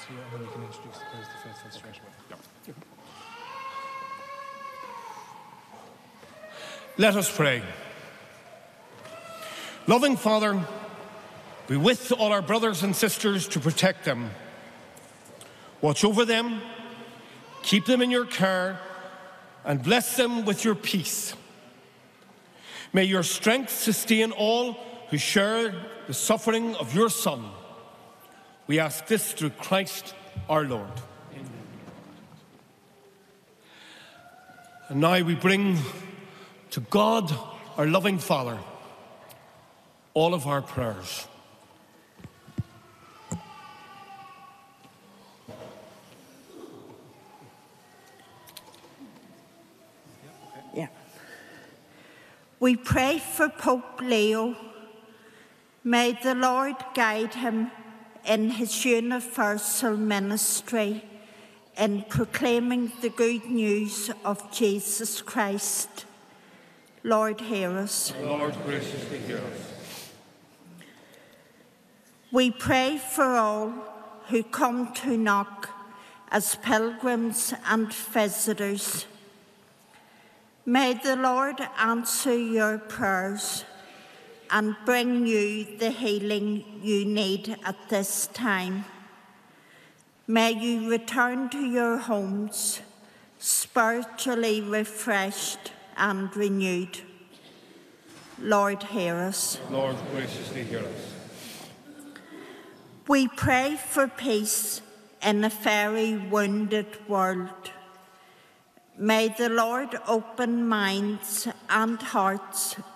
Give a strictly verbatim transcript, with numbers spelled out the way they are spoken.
to you, and then you can introduce the prayers of the faithful straight away. Yeah. Let us pray. Loving Father, be with all our brothers and sisters to protect them. Watch over them, keep them in your care, and bless them with your peace. May your strength sustain all who share the suffering of your Son. We ask this through Christ our Lord. Amen. And now we bring to God, our loving Father, all of our prayers. Yeah. We pray for Pope Leo. May the Lord guide him in his universal ministry in proclaiming the good news of Jesus Christ. Lord, hear us. Lord, graciously hear us. We pray for all who come to Knock as pilgrims and visitors. May the Lord answer your prayers and bring you the healing you need at this time. May you return to your homes spiritually refreshed and renewed. Lord, hear us. Lord, graciously hear us. We pray for peace in a very wounded world. May the Lord open minds and hearts